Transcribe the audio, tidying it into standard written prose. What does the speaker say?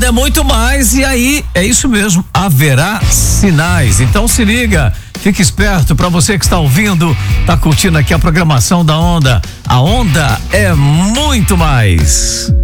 é muito mais, e aí é isso mesmo, haverá sinais. Então se liga, fique esperto. Para você que está ouvindo, tá curtindo aqui a programação da Onda. A Onda é muito mais.